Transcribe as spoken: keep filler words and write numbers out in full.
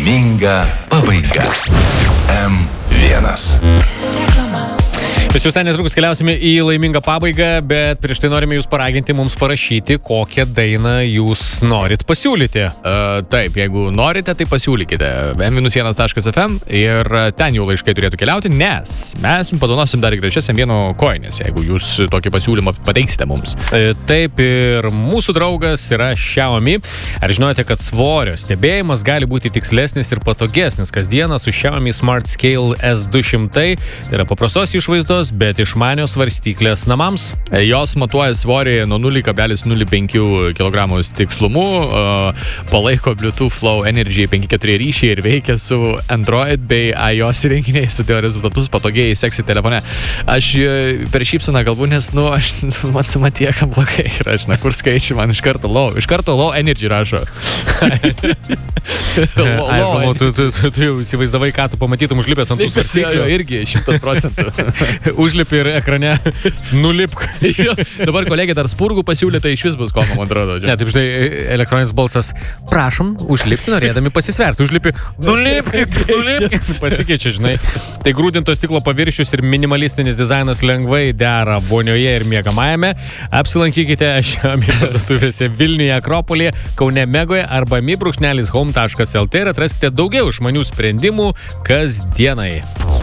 Laiminga pabaiga. M vienas. Mes visai netrukus keliausime į laimingą pabaigą, bet prieš tai norime jūs paraginti mums parašyti, kokią dainą jūs norit pasiūlyti. Uh, taip, jeigu norite, tai pasiūlykite em vienas taškas ef em ir ten jau laiškai turėtų keliauti, nes mes jums padovanosim dar gražias em vieno koinės, jeigu jūs tokį pasiūlymą pateiksite mums. E, taip, ir mūsų draugas yra Xiaomi. Ar žinote, kad svorio stebėjimas gali būti tikslesnis ir patogesnis kasdieną su Xiaomi Smart Scale S du šimtai? Tai yra paprastos išvaizdos, bet išmanios svarstyklės namams. Jos matuoja svorį nuo nulio kablelis nulio penki kilogramų tikslumu, uh, palaiko Bluetooth Flow Energy penki keturi ryšį ir veikia su Android bei iOS įrenginiais, sudėjo rezultatus patogiai seksi telefone. Aš per šypseną galbūt, nes, nu, aš, man su Matieka blogai ir aš, na, kur skaičiai, man iš karto low, iš karto low energy rašo. low, Aš manau, tu, tu, tu, tu jau įsivaizdavai, ką tu pamatytum užlipęs ant tų svarstyklių. Irgi šimtas procentų. Užlipi ir ekrane nulipk. Dabar kolegė dar spurgų pasiūlė, tai iš vis bus koma, man atrodo. Ne, taip, žinai, elektroninis balsas. Prašom, užlipti, norėdami pasisverti. Užlipi, nulipkit, nulipkit. Pasikeičia, žinai. Tai grūdinto stiklo paviršius ir minimalistinis dizainas lengvai dera vonioje ir miegamajame. Apsilankykite Xiaomi parduotuvėse Vilniuje, Akropolyje, Kaune, Megoje arba mi brūkšnelis home taškas lt ir atraskite daugiau išmanių sprendimų kasdienai.